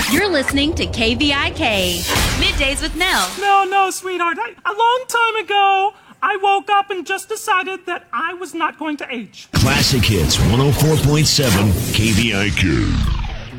You're listening to KVIK, Middays with Nell. No, sweetheart. A long time ago, I woke up and just decided that I was not going to age. Classic Hits 104.7 KVIK.